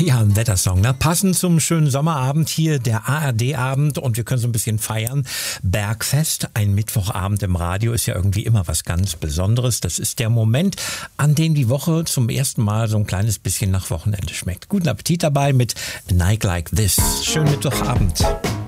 Ja, ein Wettersong, ne? Passend zum schönen Sommerabend hier, der ARD-Abend, und wir können so ein bisschen feiern. Bergfest, ein Mittwochabend im Radio ist ja irgendwie immer was ganz Besonderes. Das ist der Moment, an dem die Woche zum ersten Mal so ein kleines bisschen nach Wochenende schmeckt. Guten Appetit dabei mit A Night Like This. Schönen Mittwochabend.